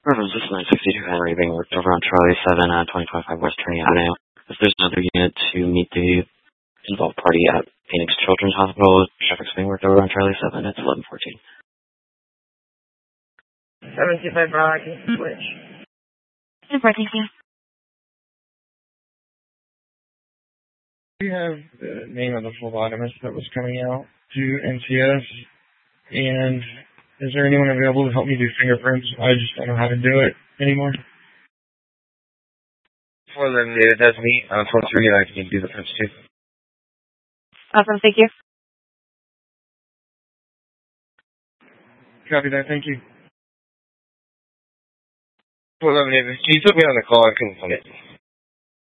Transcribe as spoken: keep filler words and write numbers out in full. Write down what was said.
Reference this nine sixty-two Henry being worked over on Charlie seven, uh, twenty twenty-five West Trinity Avenue. If there's another unit to meet the involved party at Phoenix Children's Hospital, traffic's being worked over on Charlie seven, it's eleven fourteen. seven two five Bravo, can you switch? Super, thank you. We have the name of the phlebotomist that was coming out to N C S, and is there anyone available to help me do fingerprints? I just don't know how to do it anymore. For them, David, that's me. I'm supposed to I can do the prints too. Awesome, thank you. Copy that, thank you. For them, David, you took me on the call. I couldn't find it.